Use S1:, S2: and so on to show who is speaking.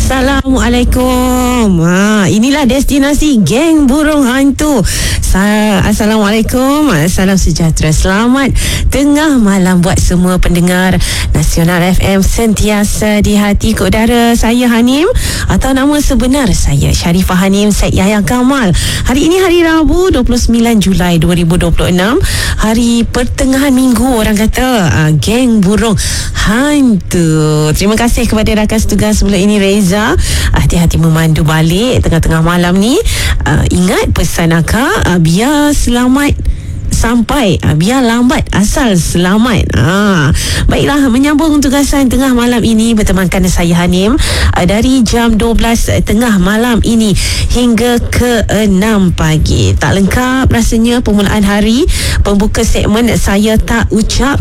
S1: Assalamualaikum. Inilah destinasi geng burung hantu. Assalamualaikum. Salam sejahtera. Selamat tengah malam buat semua pendengar Nasional FM sentiasa di hati ke udara. Saya Hanim, atau nama sebenar saya Sharifah Hanim Syed Yahya Kamal. Hari ini hari Rabu 29 Julai 2026. Hari pertengahan minggu orang kata. Geng burung hantu. Terima kasih kepada rakan setugas sebelum ini, Reza. Hati-hati memandu balik tengah-tengah malam ni. Ingat pesan akak, biar selamat sampai, biar lambat asal selamat. Baiklah, menyambung tugasan tengah malam ini bertemankan saya Hanim dari jam 12 tengah malam ini hingga ke 6 pagi. Tak lengkap rasanya permulaan hari. Pembuka segmen saya tak ucap